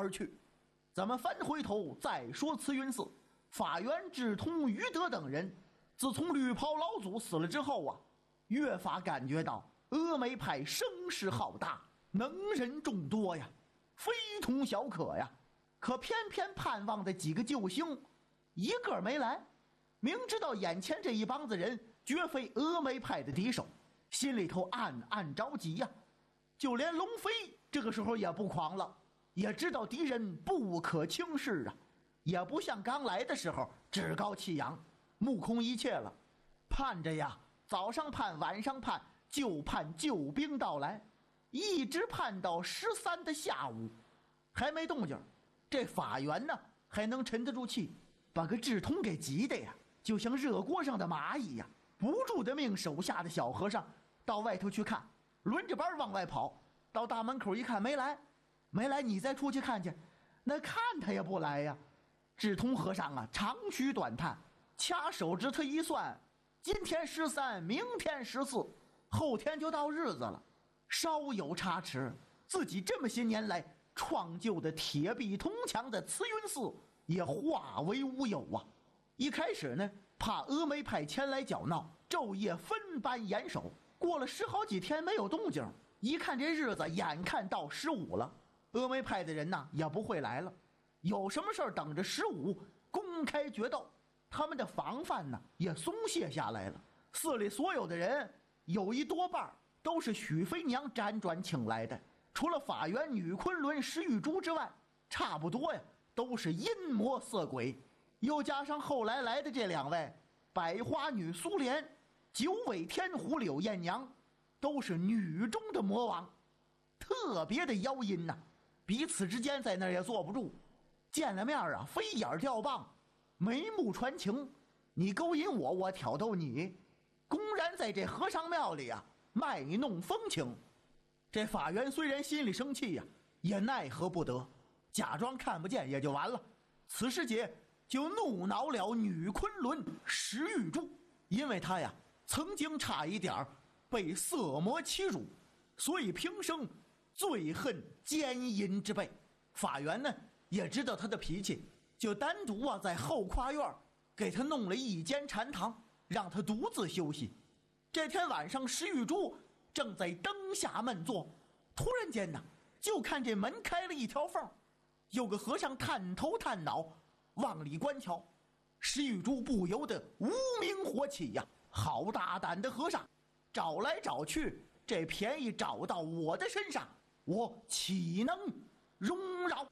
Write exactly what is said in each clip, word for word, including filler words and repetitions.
而去。咱们翻回头再说慈云寺，法源、智通、于德等人，自从绿袍老祖死了之后啊，越发感觉到峨眉派声势浩大，能人众多呀，非同小可呀。可偏偏盼望的几个救星一个没来，明知道眼前这一帮子人绝非峨眉派的敌手，心里头暗暗着急呀。就连龙飞这个时候也不狂了，也知道敌人不可轻视啊，也不像刚来的时候趾高气扬，目空一切了。盼着呀，早上盼，晚上盼，就盼救兵到来，一直盼到十三的下午，还没动静。这法源呢，还能沉得住气，把个智通给急的呀，就像热锅上的蚂蚁呀，不住的命手下的小和尚到外头去看，轮着班往外跑，到大门口一看没来，没来你再出去看去，那看他也不来呀。智通和尚啊，长吁短叹，掐手指头一算，今天十三，明天十四，后天就到日子了，稍有差池，自己这么些年来创就的铁壁铜墙的慈云寺也化为乌有啊。一开始呢，怕峨眉派前来搅闹，昼夜分班严守，过了十好几天没有动静，一看这日子眼看到十五了，峨眉派的人呐也不会来了，有什么事儿等着十五公开决斗，他们的防范呢也松懈下来了。寺里所有的人有一多半都是许飞娘辗转请来的，除了法源、女昆仑、石玉珠之外，差不多呀都是阴魔色鬼。又加上后来来的这两位百花女苏莲、九尾天狐柳艳娘，都是女中的魔王，特别的妖阴呐、啊，彼此之间在那儿也坐不住，见了面啊飞眼掉棒，眉目传情，你勾引我，我挑逗你，公然在这和尚庙里啊卖弄风情。这法源虽然心里生气呀、啊，也奈何不得，假装看不见也就完了。此时节就怒恼了女昆仑石玉珠，因为她呀曾经差一点被色魔欺辱，所以平生最恨奸淫之辈。法源呢也知道他的脾气，就单独啊在后跨院给他弄了一间禅堂，让他独自休息。这天晚上，石玉珠正在灯下闷坐，突然间呢，就看这门开了一条缝，有个和尚探头探脑往里观瞧。石玉珠不由得无名火起呀，好大胆的和尚，找来找去，这便宜找到我的身上，我岂能容饶？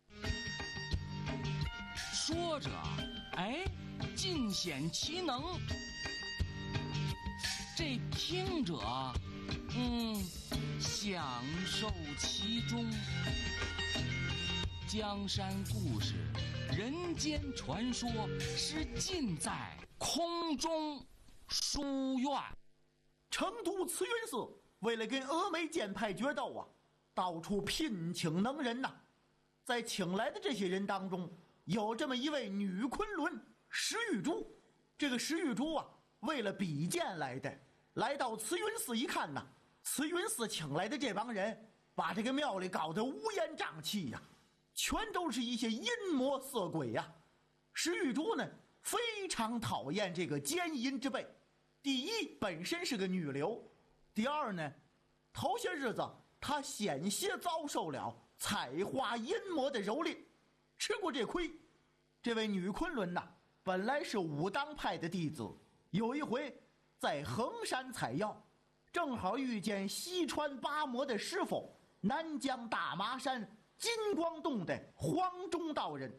说着，哎，尽显其能。这听者，嗯，享受其中。江山故事、人间传说是尽在空中书院。 成都慈云寺为了跟峨眉剑派决斗啊，到处聘请能人呐、啊。在请来的这些人当中，有这么一位女昆仑石玉珠。这个石玉珠啊，为了比剑来的，来到慈云寺一看呐，慈云寺请来的这帮人把这个庙里搞得乌烟瘴气呀、啊，全都是一些阴魔色鬼呀、啊。石玉珠呢，非常讨厌这个奸淫之辈。第一，本身是个女流；第二呢，头些日子她险些遭受了采花阴魔的蹂躏，吃过这亏。这位女昆仑呐，本来是武当派的弟子，有一回在衡山采药，正好遇见西川八魔的师傅南疆大麻山金光洞的黄中道人，